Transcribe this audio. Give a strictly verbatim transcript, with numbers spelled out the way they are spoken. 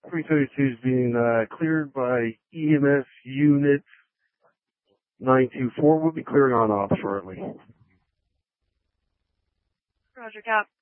three thirty-two is being uh, cleared by E M S Unit nine two four. We'll be clearing on off shortly. Roger, Cap.